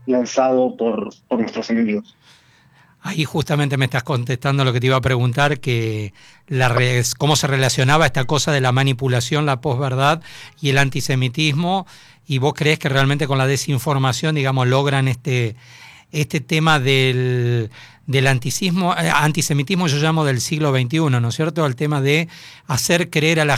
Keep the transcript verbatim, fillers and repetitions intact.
lanzado por, por nuestros enemigos. Ahí justamente me estás contestando lo que te iba a preguntar, que la re- cómo se relacionaba esta cosa de la manipulación, la posverdad y el antisemitismo, y vos creés que realmente con la desinformación, digamos, logran este, este tema del, del anticismo, eh, antisemitismo yo llamo del siglo veintiuno, ¿no es cierto? El tema de hacer creer a la